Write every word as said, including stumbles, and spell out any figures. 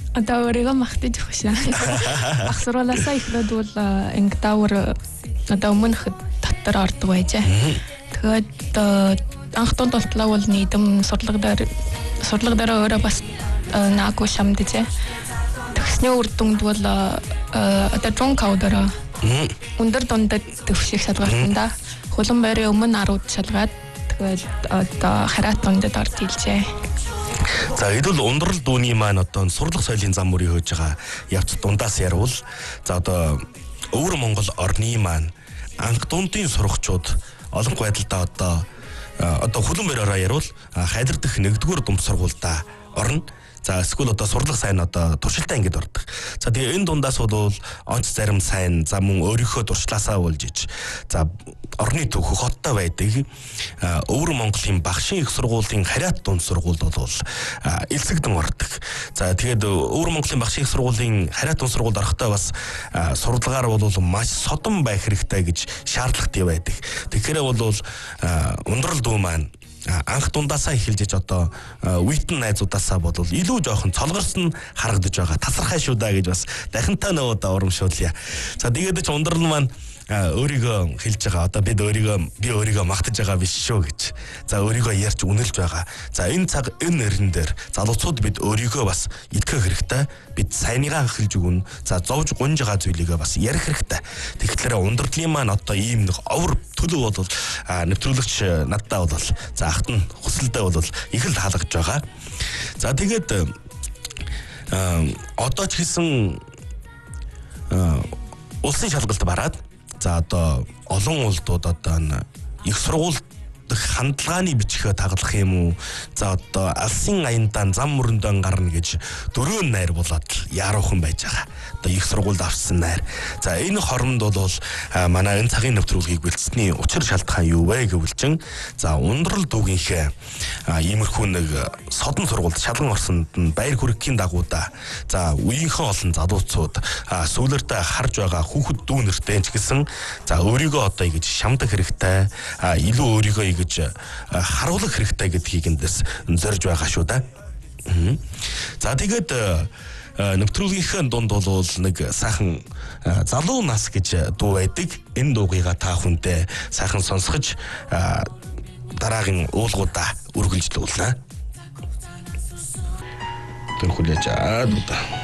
Одоо өөрийгөө магтаж өгсөн. Ах сургуулиасаа эхлээд бол инг даавар одоо өмнөх дотор ордог байжээ. Тэгээд анх тунд болтлоо бол нийтэм сурлага дээр сурлага дээр өөрөө бас наагүй шамдэж. Тэгсний үр дүнд бол одоо дрон каудера өндөр дундад төвших шалгалтанд хулан байрын өмнө арууд шалгаад тэгээд одоо хараат дундад орж илжээ. За хэдүүл ундрал дүүний маань одоо сурлах соёлын зам мөрийг хөөж байгаа явц дундаас ярил. За одоо өвөр Монгол орны маань анх дундын сурагчид олон байдалтай одоо одоо хулан байраараа ярил хайдар дэх нэгдүгээр дунд сургуультай орно. За эсвэл одоо сурлах сайн одоо туршилтаа ингэж ордог. За тэгээ энэ дундаас бол онц зарим сайн за мөн өөрийнхөө туршлаасаа болж иж. За орны төвх хоттой байдаг. Өвөр Монголын багшийн их сургуулийн хариат дунд сургуульд бол элсэгдэн ордог. За тэгээд өвөр Монголын багшийн их сургуулийн хариат дунд сургуульд орохдоо бас сурвалгаар бол маш содон байх хэрэгтэй гэж шаардлагатай байдаг. Тэгэхээр бол ундрал дүү маань анх дундаасаа эхэлж одоо үейтэн найзуудаасаа бодвол илүү жоохон цолгорсон харагдаж байгаа. Тасархай шүү даа гэж бас дахинтаа нөгөө урамшуулъя. За тэгээд ч ундрал маань өөрийгөө хэлж байгаа. Одоо бид өөрийгөө би өөрийгөө магтаж байгаа биш шүү гэж. За өөрийгөө ярьж үнэлж байгаа. За энэ цаг энэ нэрэн дээр залуучууд бид өөрийгөө бас итгэх хэрэгтэй. Бид сайныгаа хэлж өгнө. За зовж гунж байгаа зүйлийгээ бас ярих хэрэгтэй. Тэгэхээр ундралын маань одоо ийм нэг овор төлөв бол нэвтрүүлэгч надтай бол за ахт нь хүсэлдээ бол их л хаалгаж байгаа. За тэгээд одоо ч гэсэн улсын шалгалт бараад за одоо олон улсууд одоо их сургууль хандлагын бичгээ таглах юм уу? За одоо алсын аяндаа зам мөрөндөө гарна гэж дөрөв найр болоод яаруухан байж байгаа. Одоо их сургуульд авсан найр. За энэ хоронд бол манай энэ цагийн нэвтрүүлгийг бэлдсэний учир шалтгаан юу вэ гэвэл чин за ундрал дүүгийнхээ иймэрхүү нэг содон сургуульд шалган орсонд нь баяр хүргэхийн дагуудаа за үеийнхээ олон залуучууд сүүлэртээ харж байгаа хүүхэд дүү нэртэй ч гэсэн за өөрийгөө одоо ингэж шамдах хэрэгтэй илүү өөрийгөө гэж харуулах хэрэгтэй гэдгийг эндээс зорж байгаа шүү да. За тэгээд нэвтрүүлгийнхээ дунд бол нэг сайхан залуу нас гэж дуу байдаг. Энэ дуугийга та хүнтэй сайхан сонсгож дараагийн уулгуудаа үргэлжлүүлнэ. Тэр хүлээж аа дуу.